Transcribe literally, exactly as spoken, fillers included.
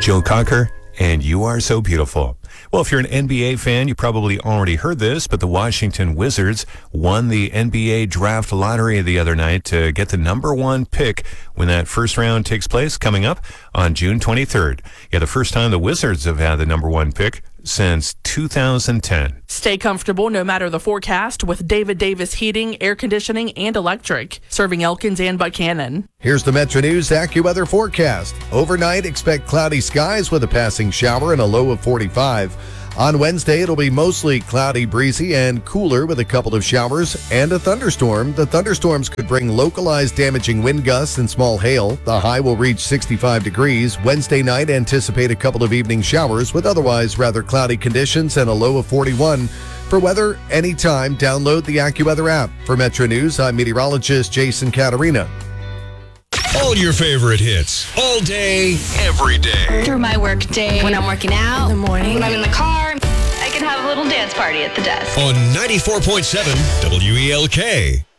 Joe Cocker, and You Are So Beautiful. Well, if you're an N B A fan, you probably already heard this, but the Washington Wizards won the N B A draft lottery the other night to get the number one pick when that first round takes place coming up on June twenty-third. Yeah, the first time the Wizards have had the number one pick since two thousand ten. Stay comfortable no matter the forecast with David Davis Heating, Air Conditioning, and Electric, serving Elkins and Buchanan. Here's the Metro News AccuWeather forecast. Overnight, expect cloudy skies with a passing shower and a low of forty-five. On Wednesday, it'll be mostly cloudy, breezy, and cooler with a couple of showers and a thunderstorm. The thunderstorms could bring localized damaging wind gusts and small hail. The high will reach sixty-five degrees. Wednesday night, anticipate a couple of evening showers with otherwise rather cloudy conditions and a low of forty-one. For weather, anytime, download the AccuWeather app. For Metro News, I'm meteorologist Jason Caterina. All your favorite hits, all day, every day. Through my work day, when I'm working out, in the morning, when I'm in the car, I can have a little dance party at the desk. On ninety-four point seven W E L K.